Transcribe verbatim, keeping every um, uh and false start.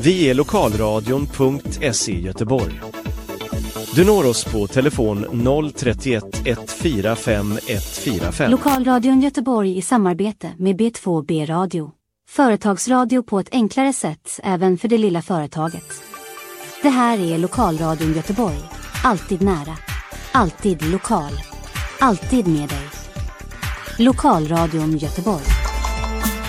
Vi är lokalradion punkt se Göteborg. Du når oss på telefon noll tre ett ett fyra fem ett fyra fem. Lokalradion Göteborg i samarbete med B två B Radio. Företagsradio på ett enklare sätt även för det lilla företaget. Det här är Lokalradion Göteborg. Alltid nära. Alltid lokal. Alltid med dig. Lokalradion Göteborg.